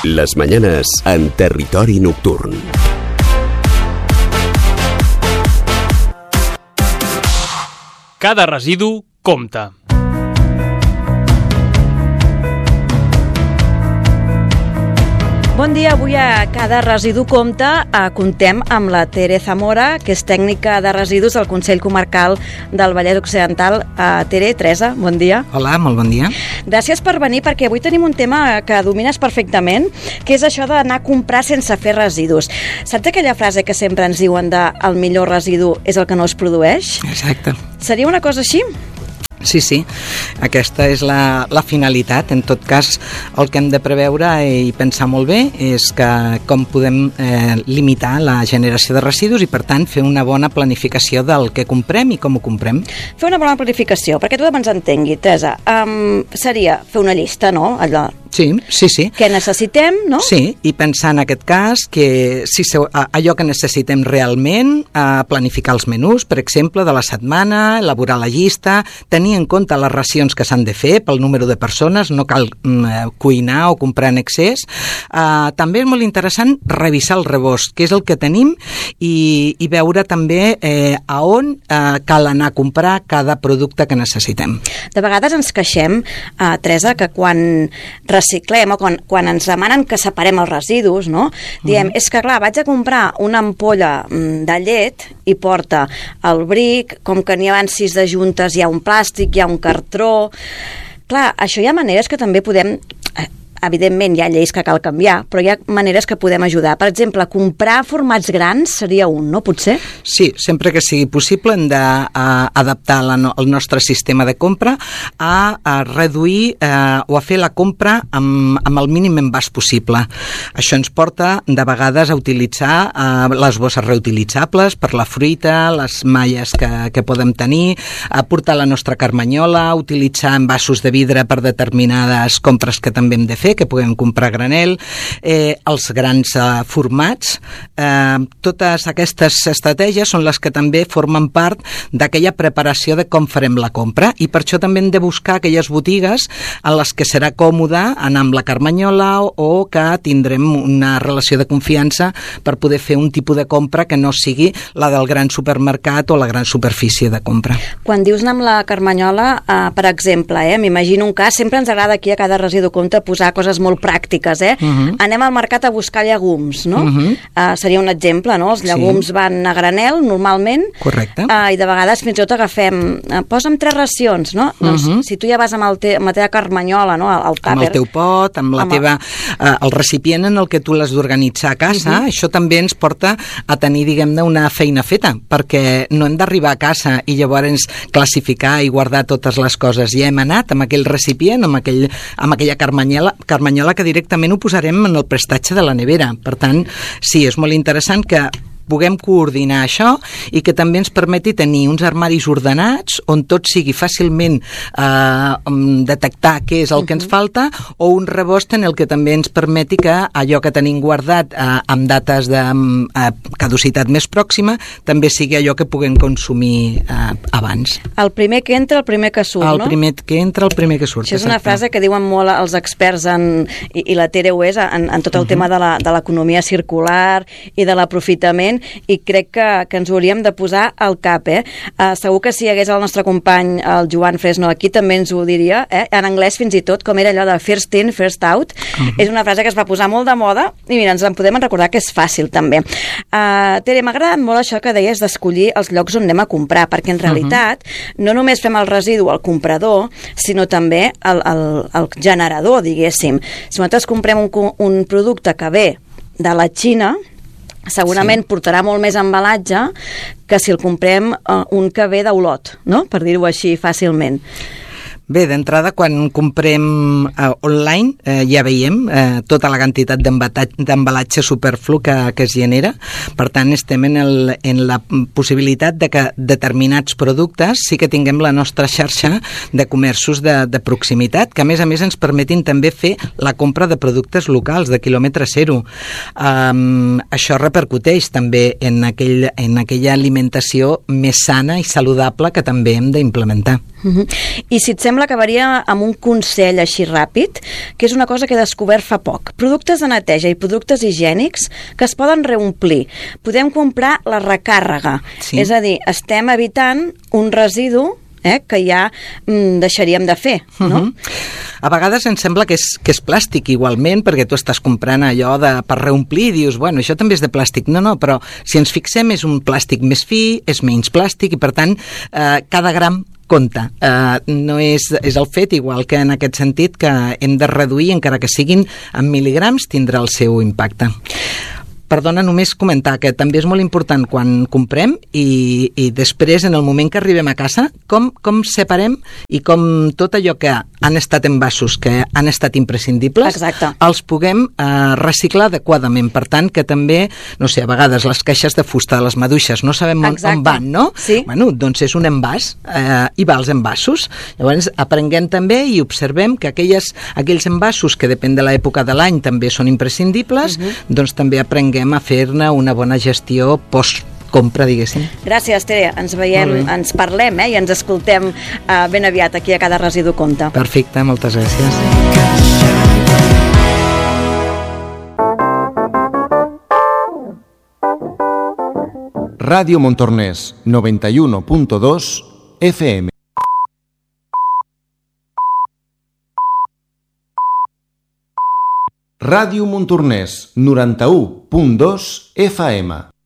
Las mañanas en Territori Nocturn. Cada residu compta. Bon dia, avui a Cada Residu Compta contem amb la Tere Zamora, que és tècnica de residus del Consell Comarcal del Vallès Occidental. Tere, Teresa, bon dia. Hola, molt bon dia. Gràcies per venir, perquè avui tenim un tema que domines perfectament, que és això d'anar a comprar sense fer residus. Saps aquella frase que sempre ens diuen de el millor residu és el que no es produeix? Exacte. Seria una cosa així? Sí, aquesta és la finalitat. En tot cas, el que hem de preveure i pensar molt bé és que com podem limitar la generació de residus i, per tant, fer una bona planificació del que comprem i com ho comprem. Fer una bona planificació, perquè tothom ens entengui, Teresa, seria fer una llista, no? Allò. Sí. Què necessitem, no? Sí, i pensar en aquest cas que allò que necessitem realment, planificar els menús, per exemple, de la setmana, elaborar la llista, tenir en compte les racions que s'han de fer pel número de persones, no cal cuinar o comprar en excés. També és molt interessant revisar el rebost, que és el que tenim, i veure també a on cal anar a comprar cada producte que necessitem. De vegades ens queixem, Teresa, que quan reciclem o quan ens demanen que separem els residus, no? Diem, és que clar, vaig a comprar una ampolla de llet i porta el bric, com que n'hi ha 6 de juntes, hi ha un plàstic, hi ha un cartró. Clar, això hi ha maneres que també podem... Evidentment hi ha lleis que cal canviar, però hi ha maneres que podem ajudar. Per exemple, comprar formats grans seria un, no? Potser? Sí, sempre que sigui possible hem d'adaptar el nostre sistema de compra a reduir o a fer la compra amb el mínim envàs possible. Això ens porta de vegades a utilitzar les bosses reutilitzables per la fruita, les malles que podem tenir, a portar la nostra carmanyola, utilitzar envasos de vidre per determinades compres que també hem de fer, que puguem comprar a granel, els grans formats. Totes aquestes estratègies són les que també formen part d'aquella preparació de com farem la compra, i per això també hem de buscar aquelles botigues en les que serà còmode anar amb la carmanyola o que tindrem una relació de confiança per poder fer un tipus de compra que no sigui la del gran supermercat o la gran superfície de compra. Quan dius anar amb la carmanyola, per exemple, m'imagino un cas, sempre ens agrada aquí a Cada Residu Compta posar coses molt pràctiques, Anem al mercat a buscar llegums, no? Seria un exemple, no? Els llegums van a granel, normalment. Correcte. I de vegades fins i tot agafem... Posa'm 3 racions, no? Doncs si tu ja vas amb la teva carmanyola, no? El tàper. Amb el teu pot, amb la teva... el recipient en el que tu l'has d'organitzar a casa, això també ens porta a tenir, diguem-ne, una feina feta, perquè no hem d'arribar a casa i llavors classificar i guardar totes les coses. Ja hem anat amb aquell recipient, amb aquella carmanyola que directament ho posarem en el prestatge de la nevera. Per tant, sí, és molt interessant que puguem coordinar això i que també ens permeti tenir uns armaris ordenats on tot sigui fàcilment detectar què és el que ens falta, o un rebost en el que també ens permeti que allò que tenim guardat amb dates de caducitat més pròxima també sigui allò que puguem consumir abans. El primer que entra, el primer que surt, no? El primer que entra, el primer que surt. Això és una frase que diuen molt els experts i la Tere ho és en tot el tema de l'economia circular i de l'aprofitament, i crec que ens ho hauríem de posar al cap, Segur que si hi hagués el nostre company, el Joan Fresno, aquí també ens ho diria, en anglès fins i tot, com era allò de first in, first out. És una frase que es va posar molt de moda i mira, ens en podem recordar que és fàcil també. Tere, m'ha agradat molt això que deies d'escollir els llocs on anem a comprar, perquè en realitat no només fem el residu al comprador, sinó també el generador, diguéssim. Si nosaltres comprem un producte que ve de la Xina, segurament portarà molt més embalatge que si el comprem un que ve d'Olot, no? Per dir-ho així fàcilment. Bé, d'entrada, quan comprem online, ja veiem tota la quantitat d'embalatge superflu que es genera. Per tant, estem en la possibilitat de que determinats productes sí que tinguem la nostra xarxa de comerços de proximitat, que a més ens permetin també fer la compra de productes locals, de quilòmetre zero. Això repercuteix també en aquella alimentació més sana i saludable que també hem d'implementar. I si et sembla, acabaria amb un consell així ràpid, que és una cosa que he descobert fa poc. Productes de neteja i productes higiènics que es poden reomplir. Podem comprar la recàrrega. Sí. És a dir, estem evitant un residu que ja deixaríem de fer, no? A vegades ens sembla que és plàstic igualment, perquè tu estàs comprant allò per reomplir i dius, bueno, això també és de plàstic. No, però si ens fixem és un plàstic més fi, és menys plàstic i per tant cada gram compta. No és el fet, igual que en aquest sentit, que hem de reduir, encara que siguin en mil·ligrams, tindrà el seu impacte. Perdona, només comentar que també és molt important quan comprem i després, en el moment que arribem a casa, com separem i com tot allò que han estat envasos, que han estat imprescindibles, exacte, els puguem reciclar adequadament. Per tant, que també, no sé, a vegades les caixes de fusta de les maduixes no sabem on van, no? Sí. Bueno, doncs és un envàs i va als envasos. Llavors, aprenguem també i observem que aquells envasos que depèn de l'època de l'any també són imprescindibles, doncs també aprenguem a fer-ne una bona gestió post-compra, diguéssim. Gràcies, Tere. Ens veiem, ens parlem i ens escoltem ben aviat aquí a Cada Residu Compta. Perfecte, moltes gràcies. Ràdio Montornès, 91.2 FM. Ràdio Montornès, 91.2 FM.